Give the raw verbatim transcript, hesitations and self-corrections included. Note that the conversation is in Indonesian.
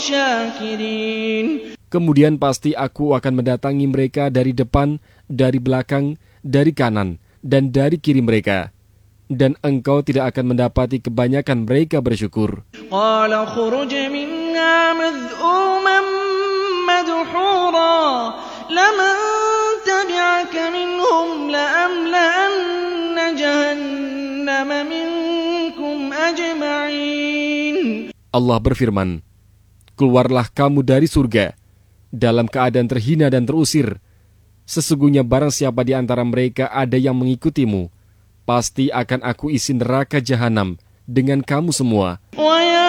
شاكرين. Kemudian pasti aku akan mendatangi mereka dari depan, dari belakang, dari kanan, dan dari kiri mereka. Dan engkau tidak akan mendapati kebanyakan mereka bersyukur. قال اخرج منها مذءوما مدحورا لمن تبعك منهم لأملأن جهنم منكم أجمعين. Allah berfirman, keluarlah kamu dari surga dalam keadaan terhina dan terusir. Sesungguhnya barang siapa di antara mereka ada yang mengikutimu, pasti akan aku isi neraka jahanam dengan kamu semua. ويا